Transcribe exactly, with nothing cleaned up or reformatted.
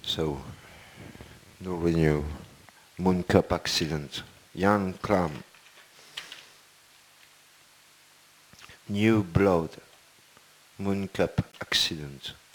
So, no renew. Moon Cup accident. Young clam. New blood. Moon Cup accident.